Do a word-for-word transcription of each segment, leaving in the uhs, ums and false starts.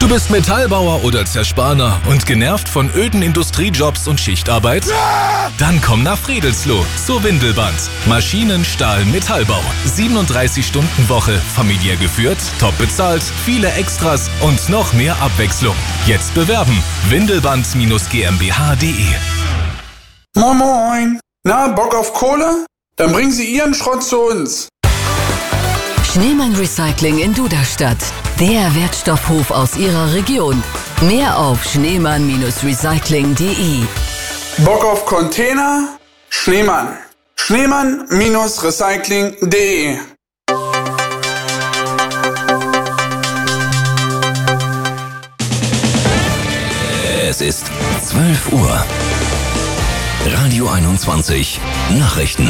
Du bist Metallbauer oder Zerspaner und genervt von öden Industriejobs und Schichtarbeit? Dann komm nach Friedelsloh zur Windelband. Maschinen, Stahl, Metallbau. siebenunddreißig Stunden Woche, familiär geführt, top bezahlt, viele Extras und noch mehr Abwechslung. Jetzt bewerben. Windelband G m b h punkt d e. Moin Moin. Na, Bock auf Kohle? Dann bringen Sie Ihren Schrott zu uns. Schneemann Recycling in Duderstadt. Der Wertstoffhof aus Ihrer Region. Mehr auf schneemann Recycling punkt d e. Bock auf Container? Schneemann. Schneemann Recycling punkt d e. Es ist zwölf Uhr. Radio einundzwanzig. Nachrichten.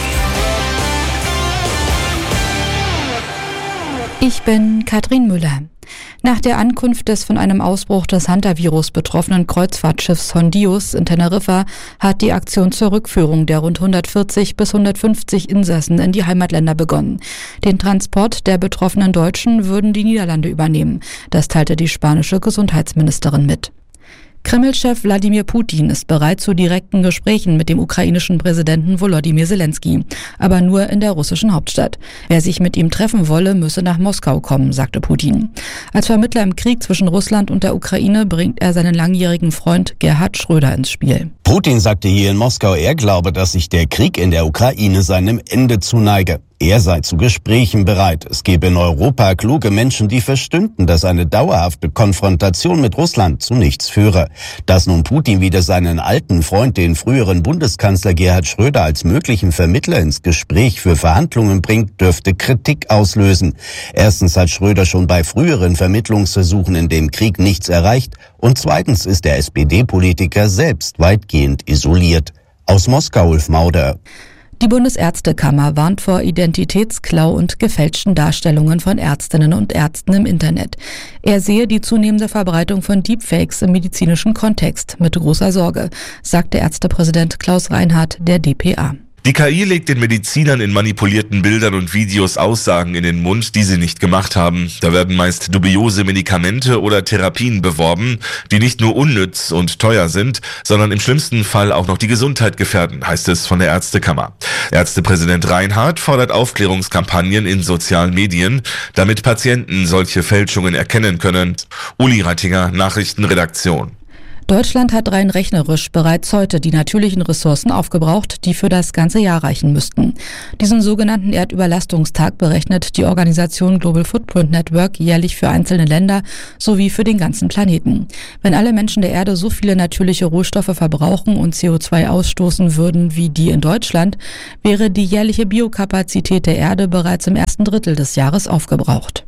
Ich bin Katrin Müller. Nach der Ankunft des von einem Ausbruch des Hantavirus betroffenen Kreuzfahrtschiffs Hondius in Teneriffa hat die Aktion zur Rückführung der rund hundertvierzig bis hundertfünfzig Insassen in die Heimatländer begonnen. Den Transport der betroffenen Deutschen würden die Niederlande übernehmen. Das teilte die spanische Gesundheitsministerin mit. Kreml-Chef Wladimir Putin ist bereit zu direkten Gesprächen mit dem ukrainischen Präsidenten Volodymyr Zelensky, aber nur in der russischen Hauptstadt. Wer sich mit ihm treffen wolle, müsse nach Moskau kommen, sagte Putin. Als Vermittler im Krieg zwischen Russland und der Ukraine bringt er seinen langjährigen Freund Gerhard Schröder ins Spiel. Putin sagte hier in Moskau, er glaube, dass sich der Krieg in der Ukraine seinem Ende zuneige. Er sei zu Gesprächen bereit. Es gebe in Europa kluge Menschen, die verstünden, dass eine dauerhafte Konfrontation mit Russland zu nichts führe. Dass nun Putin wieder seinen alten Freund, den früheren Bundeskanzler Gerhard Schröder, als möglichen Vermittler ins Gespräch für Verhandlungen bringt, dürfte Kritik auslösen. Erstens hat Schröder schon bei früheren Vermittlungsversuchen in dem Krieg nichts erreicht und zweitens ist der S P D-Politiker selbst weitgehend isoliert. Aus Moskau, Ulf Mauder. Die Bundesärztekammer warnt vor Identitätsklau und gefälschten Darstellungen von Ärztinnen und Ärzten im Internet. Er sehe die zunehmende Verbreitung von Deepfakes im medizinischen Kontext mit großer Sorge, sagte Ärztepräsident Klaus Reinhardt der d p a. Die K I legt den Medizinern in manipulierten Bildern und Videos Aussagen in den Mund, die sie nicht gemacht haben. Da werden meist dubiose Medikamente oder Therapien beworben, die nicht nur unnütz und teuer sind, sondern im schlimmsten Fall auch noch die Gesundheit gefährden, heißt es von der Ärztekammer. Ärztepräsident Reinhardt fordert Aufklärungskampagnen in sozialen Medien, damit Patienten solche Fälschungen erkennen können. Uli Reitinger, Nachrichtenredaktion. Deutschland hat rein rechnerisch bereits heute die natürlichen Ressourcen aufgebraucht, die für das ganze Jahr reichen müssten. Diesen sogenannten Erdüberlastungstag berechnet die Organisation Global Footprint Network jährlich für einzelne Länder sowie für den ganzen Planeten. Wenn alle Menschen der Erde so viele natürliche Rohstoffe verbrauchen und C O zwei ausstoßen würden wie die in Deutschland, wäre die jährliche Biokapazität der Erde bereits im ersten Drittel des Jahres aufgebraucht.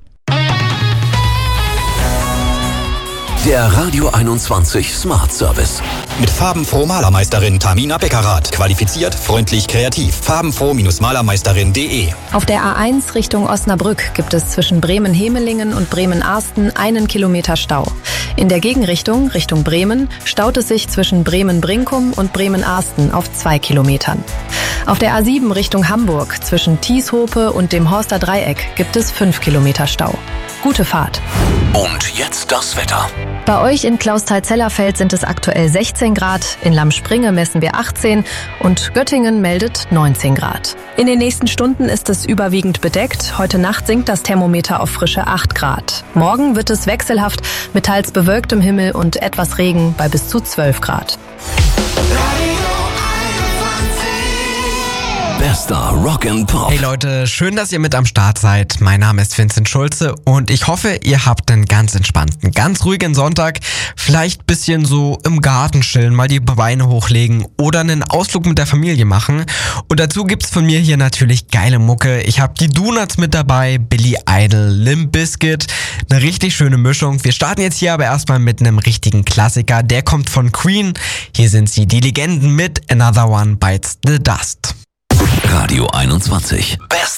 Der Radio einundzwanzig Smart Service. Mit farbenfroh Malermeisterin Tamina Beckerath. Qualifiziert, freundlich, kreativ. farbenfroh Malermeisterin punkt de. Auf der A eins Richtung Osnabrück gibt es zwischen Bremen-Hemelingen und Bremen-Arsten einen Kilometer Stau. In der Gegenrichtung, Richtung Bremen, staut es sich zwischen Bremen-Brinkum und Bremen-Arsten auf zwei Kilometern. Auf der A sieben Richtung Hamburg zwischen Tieshope und dem Horster Dreieck gibt es fünf Kilometer Stau. Gute Fahrt. Und jetzt das Wetter. Bei euch in Klausthal-Zellerfeld sind es aktuell sechzehn Grad, in Lammspringe messen wir achtzehn und Göttingen meldet neunzehn Grad. In den nächsten Stunden ist es überwiegend bedeckt. Heute Nacht sinkt das Thermometer auf frische acht Grad. Morgen wird es wechselhaft mit teils bewölktem Himmel und etwas Regen bei bis zu zwölf Grad. Bester Rock and Pop. Hey Leute, schön, dass ihr mit am Start seid. Mein Name ist Vincent Schulze und ich hoffe, ihr habt einen ganz entspannten, ganz ruhigen Sonntag. Vielleicht ein bisschen so im Garten chillen, mal die Beine hochlegen oder einen Ausflug mit der Familie machen. Und dazu gibt's von mir hier natürlich geile Mucke. Ich habe die Donuts mit dabei, Billy Idol, Limp Bizkit. Eine richtig schöne Mischung. Wir starten jetzt hier aber erstmal mit einem richtigen Klassiker. Der kommt von Queen. Hier sind sie, die Legenden mit Another One Bites the Dust. Radio einundzwanzig. Best